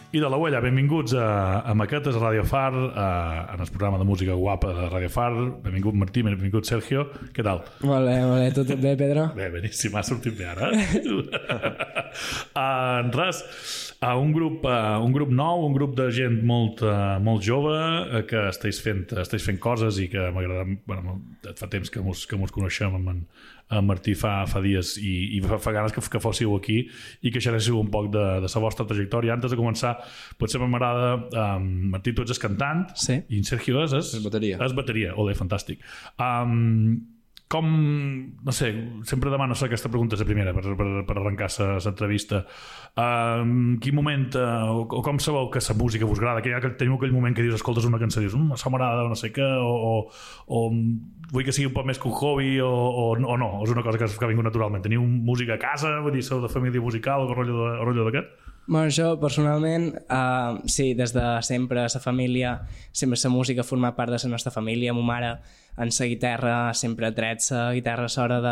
i de la Huella. Benvinguts a Maquetes, a Radio Far, en el programa de música guapa de Radio Far. Benvingut Martí, benvingut Sergio. Què tal? Molt bé. Tot bé, Pedro? Bé, beníssim, ha sortit bé ara. Res, un grup nou, un grup de gent molt jove que esteu fent coses i que m'agrada. Bueno, fa temps que mos coneixem amb en Martí fa dies i fa ganes que fóssiu aquí i que xerréssiu un poc de la vostra trajectòria. Antes de començar, potser m'agrada, Martí, tu ets el cantant, sí. I en Sergio és bateria. És bateria, olé, fantàstic. Com, no sé, sempre demano aquesta pregunta, la primera, per arrencar l'entrevista. Quin moment, o com sabeu que la música vos agrada? Que teniu aquell moment que dius, escoltes una cançó i dius, això m'agrada, no sé què, o vull que sigui un poc més que un hobby, o no, és una cosa que ha vingut naturalment. Teniu música a casa, vull dir, sou de família musical, o rotllo d'aquest? Bueno, jo, personalment, sí, des de sempre, la família, sempre la música ha format part de la nostra família. Ma mare, en la guitarra, sempre ha tret la guitarra a l'hora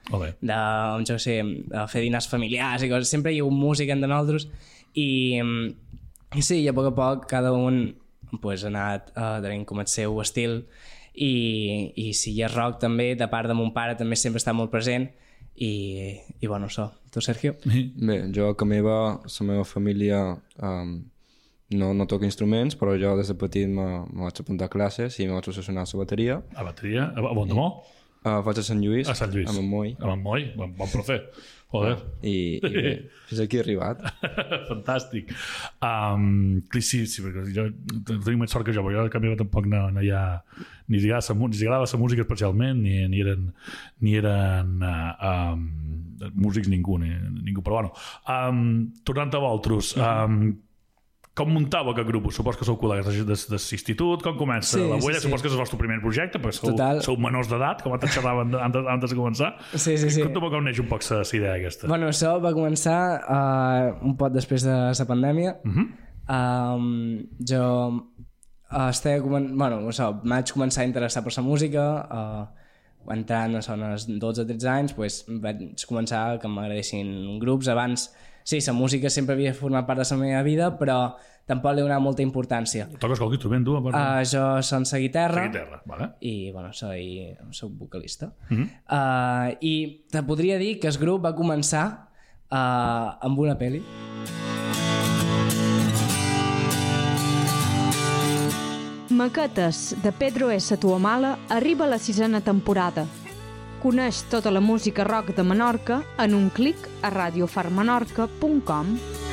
de fer dinars familiars i coses. Sempre hi ha hagut música entre nosaltres i sí, i a poc cada un pues, ha anat tenint com el seu estil i si hi ha rock també, de part de mon pare també sempre està molt present i bueno, això. Tu, Sergio? Bé, jo que la meva família no toca instruments, però jo des de petit me vaig apuntar a classes i me vaig obsessionar a la bateria. A bateria? A Bondomó? Vaig a Sant Lluís. A Sant Lluís. A Montmoi. A Montmoi? Bon profe. Joder. I bé, fins aquí he arribat. Fantàstic. Sí, perquè jo tinc més sort que jo, perquè jo a canvi tampoc no hi ha ni els agradava la música especialment ni eren músics ningú, però bueno. Tornant a vosaltres, com muntàveu aquest grup? Supos que sou col·legues de l'institut, com comença? La Huella, supos que és el vostre primer projecte, perquè sou menors d'edat, com antes xerraven antes de començar. Sí. Conta'm com neix un poc la idea aquesta. Bueno, això va començar un poc després de la pandèmia. Jo vaig començar a interessar per la música, entrant a els 12-13 anys, vaig començar que m'agradessin grups. Abans, sí, la música sempre havia format part de la meva vida, però tampoc li he donat molta importància. Toques qualque instrument, tu? Jo soc la guitarra. Vale. I, bueno, soc vocalista. I te podria dir que el grup va començar amb una pel·li. Maquetes, de Pedro S. Tuamala, arriba a la 6ª temporada. Coneix tota la música rock de Menorca en un clic a radiofarmenorca.com.